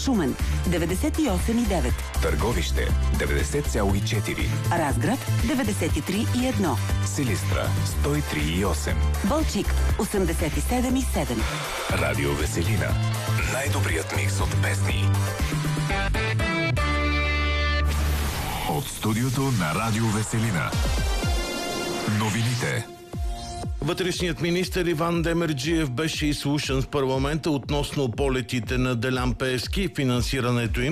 Шумен 98,9. Търговище 90,4. Разград 93,1. Силистра 103,8. Балчик 87,7. Радио Веселина. Най-добрият микс от песни. От студиото на Радио Веселина. Новините. Вътрешният министър Иван Демерджиев беше изслушан в парламента относно полетите на Делян Пеевски и финансирането им.